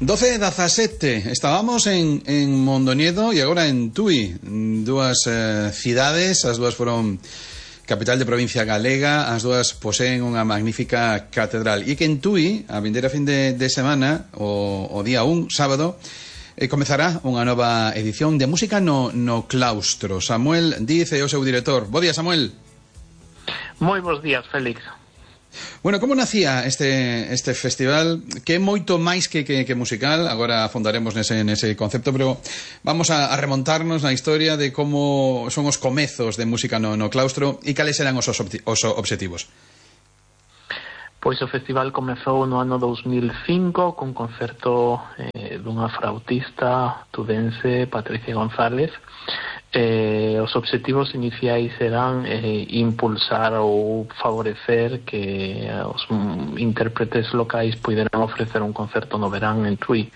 12:17. Estábamos en Mondoñedo e agora en Tui, dúas cidades. As dúas foron capital de provincia galega. As dúas poseen unha magnífica catedral. E que en Tui, a vindeira fin de semana, o día 1, sábado, comezará unha nova edición de música no claustro. Samuel Díaz é o seu director. Bo día, Samuel. Moi bons días, Félix. Bueno, como nacía este festival, que é moito máis que musical? Agora afondaremos nese concepto, pero vamos a remontarnos na historia de como son os comezos de música no claustro e cales eran os obxectivos. Pois o festival comezou no ano 2005 con concerto dunha flautista tudense, Patricia González. Os obxectivos iniciais eran impulsar ou favorecer que os intérpretes locais puderan ofrecer un concerto no verán en Tui.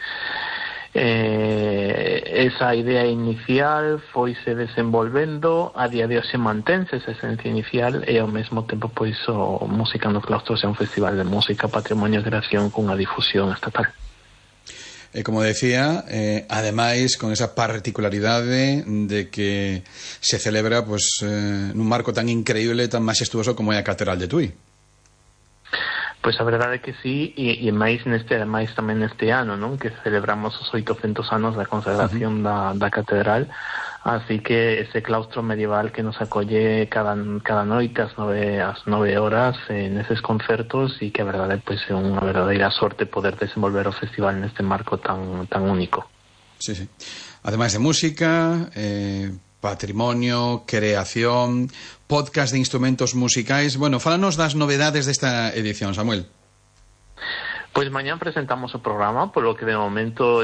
Esa idea inicial foise desenvolvendo, a día de hoxe mantense esa esencia inicial e ao mesmo tempo pois o Música no Claustro é un festival de música patrimonio de creación cunha difusión estatal. Como decía, ademais con esa particularidade de que se celebra nun marco tan increíble, tan majestuoso como é a Catedral de Tui. Pois a verdade é que sí, e máis tamén neste ano, non? Que celebramos os 800 anos da consagración da catedral, así que ese claustro medieval que nos acolle cada noite ás 9 horas neses concertos, e que a verdade é unha verdadeira sorte poder desenvolver o festival neste marco tan único. Sí. Ademais de música, patrimonio, creación, podcast de instrumentos musicais. Bueno, fálanos das novedades desta edición, Samuel. Pois mañá presentamos o programa, polo que de momento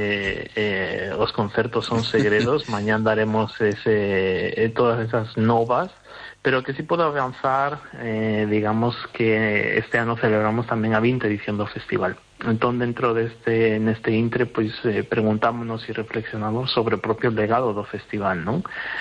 os concertos son segredos. Mañá daremos todas esas novas, pero que si podo avanzar, digamos que este ano celebramos tamén a 20ª edición do festival. Entón, dentro neste intre, pois preguntámonos e reflexionamos sobre o propio legado do festival, non?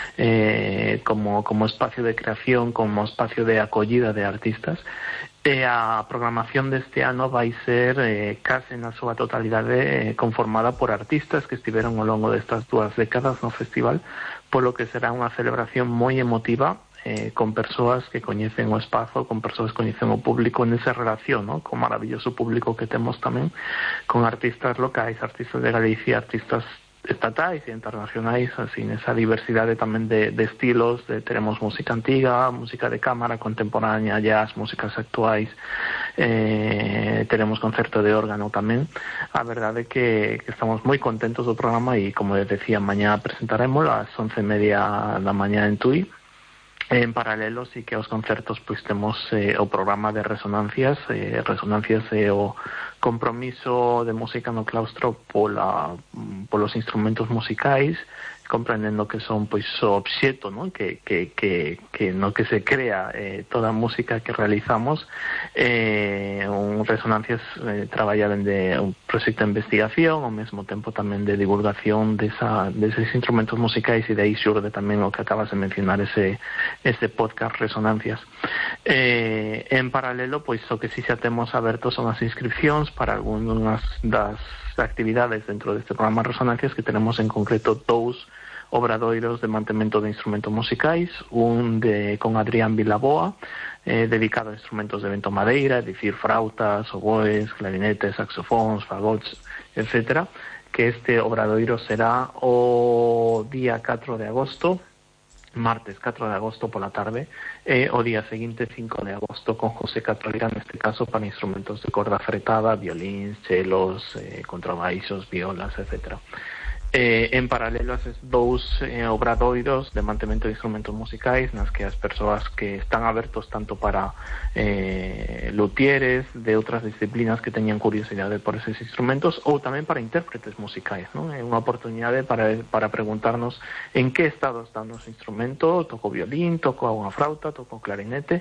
Como espacio de creación, como espacio de acollida de artistas. E a programación deste ano vai ser case na súa totalidade conformada por artistas que estiveron ao longo destas 2 décadas no festival, polo que será unha celebración moi emotiva, con persoas que coñecen o espazo, con persoas que coñecen o público nesa relación, ¿no? Con maravilloso público que temos tamén, con artistas locais, artistas de Galicia, artistas estatais e internacionais, así nesa diversidade tamén de estilos. Teremos música antiga, música de cámara, contemporánea, jazz, músicas actuais, teremos concerto de órgano tamén. A verdade é que estamos moi contentos do programa e, como les decía, mañá presentaremos ás 11:30 da mañá en Tui. En paralelo, sí que aos concertos pois temos o programa de resonancias. Resonancias é o compromiso de música no claustro polos instrumentos musicais, comprendendo que son pois o obxecto, non? Que no que se crea toda a música que realizamos. Resonancias traballa dende un proxecto de investigación, ao mesmo tempo tamén de divulgación deses instrumentos musicais, e de aí xurde tamén o que acabas de mencionar, ese podcast Resonancias. En paralelo, pois o que si xa temos aberto son as inscripcións para algunhas das actividades dentro deste programa Resonancias, que tenemos en concreto 2 obradoiros de mantemento de instrumentos musicais, un con Adrián Vilaboa, dedicado a instrumentos de vento madeira, é dicir, frautas, oboes, clarinetes, saxofóns, fagots, etc. Que este obradoiro será o día 4 de agosto, martes 4 de agosto pola tarde, e o día seguinte 5 de agosto con José Catrolira, neste caso para instrumentos de corda fretada, violíns, chelos, contrabaixos, violas, etc. En paralelo a esos 2 obradoiros de mantemento de instrumentos musicais, nas que as persoas que están abertos tanto para luthieres de outras disciplinas que teñan curiosidade por eses instrumentos, ou tamén para intérpretes musicais, non? É unha oportunidade para preguntarnos en que estado está o noso instrumento. Toco violín, toco unha flauta, toco clarinete,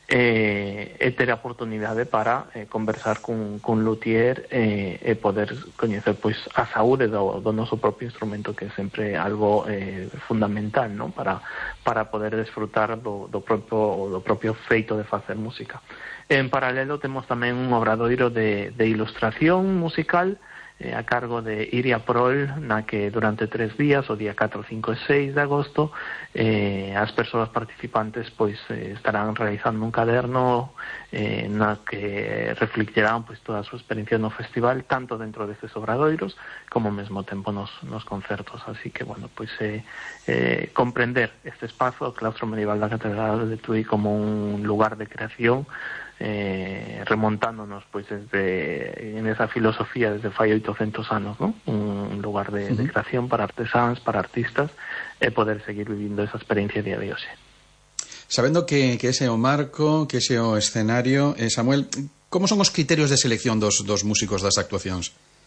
e ter a oportunidade para conversar cun luthier e poder coñecer pois a saúde do noso propio instrumento, que é sempre algo fundamental, non? Para poder desfrutar do propio feito de facer música. En paralelo temos tamén un obradoiro de ilustración musical, a cargo de Iria Prol, na que durante 3 días, o día 4, 5 e 6 de agosto, as persoas participantes pois estarán realizando un caderno na que reflectirán pois toda a súa experiencia no festival, tanto dentro destes obradoiros como ao mesmo tempo nos concertos. Así que, bueno, pois comprender este espazo, o claustro medieval da Catedral de Tui, como un lugar de creación, remontándonos pois en esa filosofía desde fai 800 anos, ¿no? Un lugar de creación para artesáns, para artistas, e poder seguir vivindo esa experiencia día de hoxe. Sabendo que ese é o marco, que ese é o escenario, Samuel, como son os criterios de selección dos músicos das actuacións?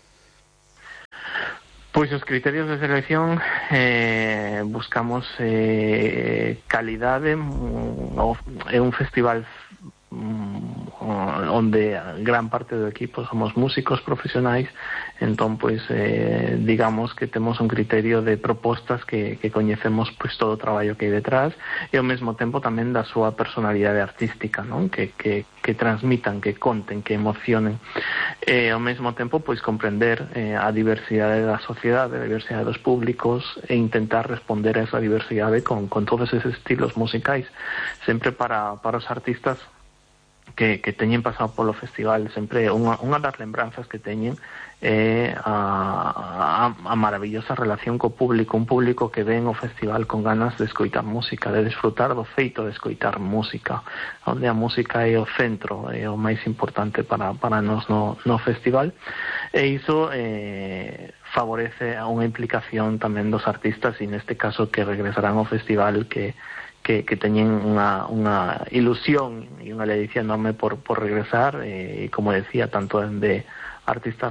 Pois os criterios de selección buscamos calidade. É un festival onde gran parte do equipo somos músicos profesionais, entón pois digamos que temos un criterio de propostas que coñecemos pois todo o traballo que hai detrás, e ao mesmo tempo tamén da súa personalidade artística, non? Que transmitan, que conten, que emocionen, e ao mesmo tempo pois comprender a diversidade da sociedade, a diversidade dos públicos, e intentar responder a esa diversidade con todos esos estilos musicais, sempre para os artistas que teñen pasado polo festival. Sempre unha das lembranzas que teñen é a maravillosa relación co público, un público que ven o festival con ganas de escoitar música, de disfrutar do feito de escoitar música, onde a música é o centro, é o máis importante para nós no festival, e iso favorece a unha implicación tamén dos artistas, e neste caso que regresarán ao festival, que teñen unha ilusión e unha ledicia enorme por regresar, e como decía, tanto de artistas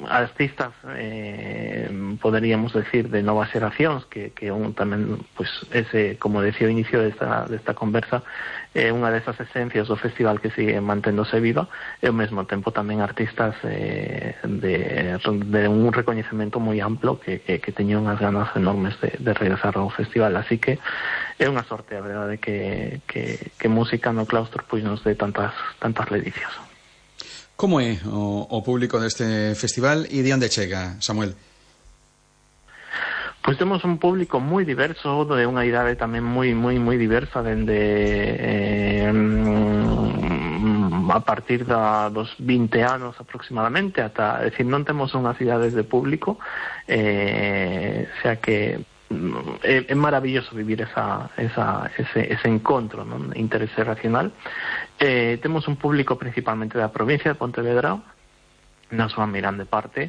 poderíamos decir de novas xeracións, que tamén, pois, ese, como decía ao inicio desta conversa, é unha desas esencias do festival que sigue manténdose viva, e ao mesmo tempo tamén artistas de un recoñecemento moi amplo que teñen unhas ganas enormes de regresar ao festival. Así que é unha sorte, a verdade, que música no claustro pois nos dé tantas ledicias. Como é o público deste festival e de onde chega, Samuel? Pois temos un público moi diverso, de unha idade tamén moi diversa, dende a partir dos 20 anos aproximadamente, ata, é dicir, non temos unhas idades de público, xa que é maravilloso vivir ese encontro, non? Interxeracional. Temos un público principalmente da provincia de Pontevedra, na súa grande parte,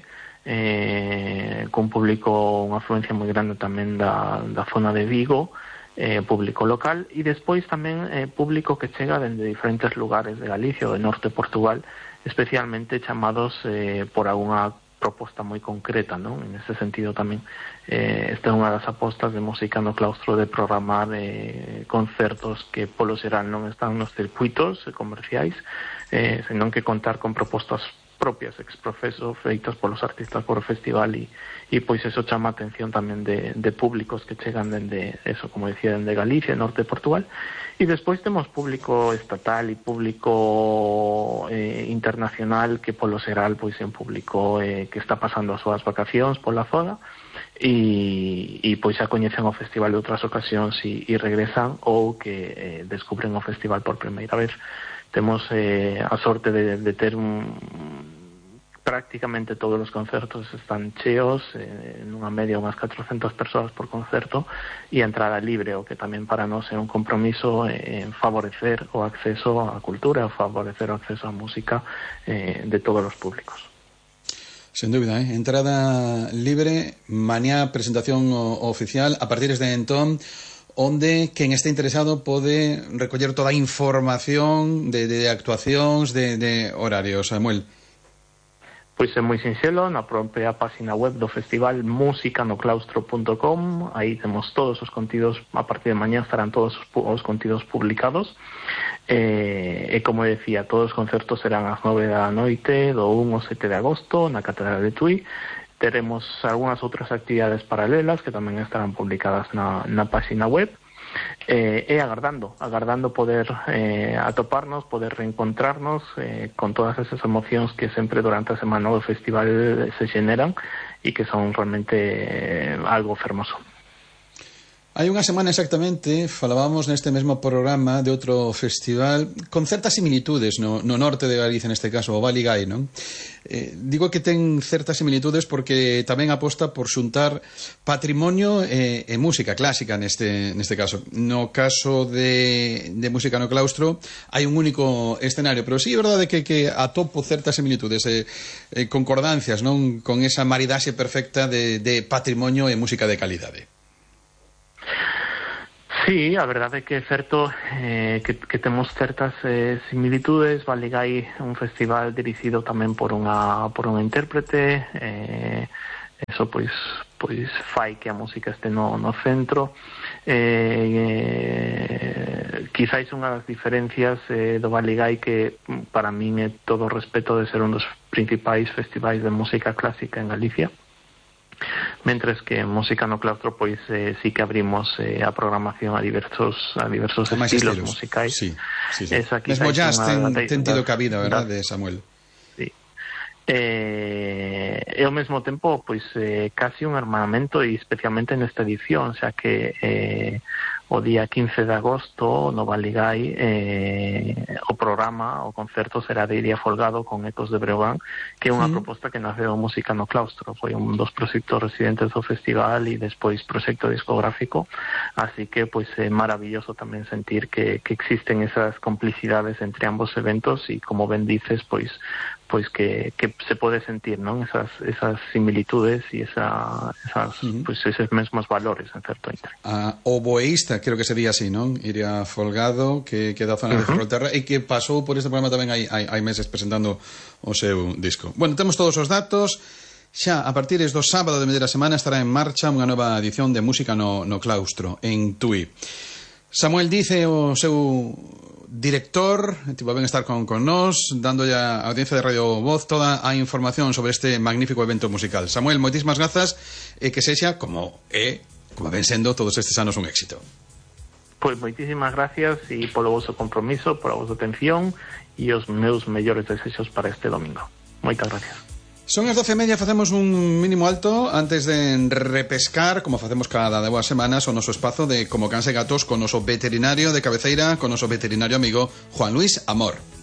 con público, unha afluencia moi grande tamén da zona de Vigo, público local, e despois tamén público que chega dende diferentes lugares de Galicia ou de norte de Portugal, especialmente chamados por algunha proposta moi concreta, non? En ese sentido tamén esta é unha das apostas de Música no Claustro, de programar concertos que polo xeral non están nos circuitos comerciais, senón que contar con propostas propias ex profeso feitas polos artistas por o festival, e pois eso chama a atención tamén de públicos que chegan dende, eso, como decía, dende Galicia, norte de Portugal. E despois temos público estatal e público internacional, que polo xeral pois é un público que está pasando as súas vacacións pola zona, e pois xa coñecen o festival de outras ocasións e regresan, ou que descubren o festival por primeira vez. Temos a sorte de ter prácticamente todos os concertos están cheos, nunha media unhas 400 persoas por concerto, e a entrada libre, o que tamén para nós é un compromiso en favorecer o acceso á cultura, favorecer o acceso á música de todos os públicos. Sen dúbida, entrada libre, mañá presentación oficial, a partir de entón, onde quen este interesado pode recoller toda a información de actuacións, de horarios, Samuel. Pois é moi sinxelo, na propia página web do festival, musicanoclaustro.com, aí temos todos os contidos, a partir de mañá estarán todos os contidos publicados, e como decía, todos os concertos serán ás 9 da noite, do 1 ao 7 de agosto, na Catedral de Tui. Teremos algunhas outras actividades paralelas que tamén estarán publicadas na página web. e agardando poder atoparnos, poder reencontrarnos con todas esas emocións que sempre durante a semana do festival se xeneran e que son realmente algo fermoso. Hai unha semana exactamente falábamos neste mesmo programa de outro festival con certas similitudes no norte de Galicia, neste caso o Baligái, non? Digo que ten certas similitudes porque tamén aposta por xuntar patrimonio e música clásica neste caso. No caso de Música no Claustro hai un único escenario, pero sí é verdade que atopo certas similitudes concordancias, non? Con esa maridaxe perfecta de patrimonio e música de calidade. Sí, a verdade é que é certo que temos certas similitudes. Baligái é un festival dirixido tamén por unha intérprete, eso pois fai que a música este no centro. Quizáis unha das diferencias do Baligái que para min é todo o respeto de ser un dos principais festivais de música clásica en Galicia, mentres que en Música no Claustro pois sí que abrimos a programación a diversos estilos musicais. Sí. Mesmo jazz ten tido cabida, verdade, Samuel? Sí. E ao mesmo tempo pois casi un hermanamento, e especialmente nesta edición, xa que o día 15 de agosto no Baligái o concerto será de Iria Folgado con Ecos de Breogán, que é unha proposta que naceu Música no Claustro, foi un dos proxectos residentes do festival e despois proxecto discográfico, así que pois é maravilloso tamén sentir que existen esas complicidades entre ambos eventos e, como ben dices, pois que se pode sentir, non? Esas similitudes e esos mesmos valores en certo intre. O boeísta, creo que sería así, non? Iria Folgado, que da zona de Ferrolterra e que pasou por este programa tamén hai meses presentando o seu disco. Bueno, temos todos os datos. Xa a partir do sábado de media semana estará en marcha unha nova edición de Música no Claustro en Tui. Samuel dice o seu director, tipo, ven a estar con nós, dándolle a audiencia de Radio Voz toda a información sobre este magnífico evento musical. Samuel, moitísimas grazas e que sexa como ven sendo todos estes anos un éxito. Pois moitísimas gracias e polo vosso compromiso, pola vosa atención e os meus mellores desexos para este domingo. Moitas gracias. Son as 12:30, facemos un mínimo alto antes de repescar, como facemos cada 2 semanas, o noso espazo de Como Cans e Gatos con noso veterinario de cabeceira, con noso veterinario amigo Juan Luis Amor.